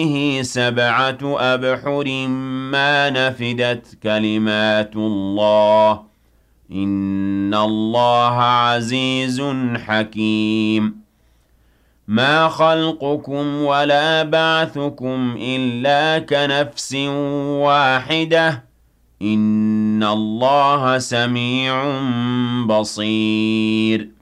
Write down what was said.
سبعة أبحر ما نفدت كلمات الله إن الله عزيز حكيم ما خلقكم ولا بعثكم إلا كنفس واحدة إن الله سميع بصير